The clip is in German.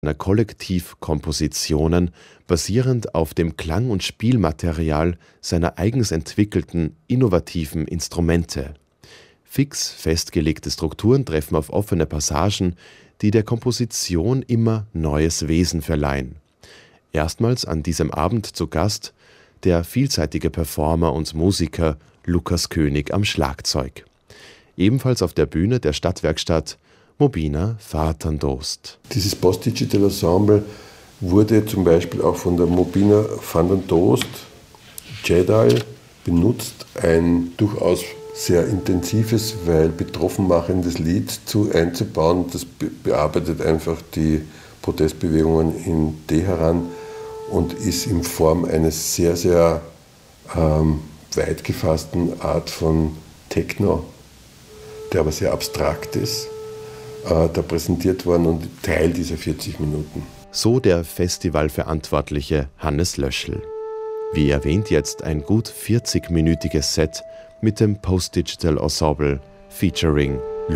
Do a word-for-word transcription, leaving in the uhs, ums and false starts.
Kollektivkompositionen basierend auf dem Klang- und Spielmaterial seiner eigens entwickelten, innovativen Instrumente. Fix festgelegte Strukturen treffen auf offene Passagen, die der Komposition immer neues Wesen verleihen. Erstmals an diesem Abend zu Gast der vielseitige Performer und Musiker Lukas König am Schlagzeug. Ebenfalls auf der Bühne der Stadtwerkstatt Mobina Vater Dost. Dieses Post-Digital Ensemble wurde zum Beispiel auch von der Mobina Vater Dost Jedi benutzt, ein durchaus sehr intensives, weil betroffen machendes Lied zu einzubauen. Das be- bearbeitet einfach die Protestbewegungen in Teheran und ist in Form eines sehr, sehr ähm, weit gefassten Art von Techno, der aber sehr abstrakt ist, äh, da präsentiert worden und Teil dieser vierzig Minuten. So der Festivalverantwortliche Hannes Löschl. Wie erwähnt, jetzt ein gut vierzigminütiges Set mit dem Post-Digital Ensemble featuring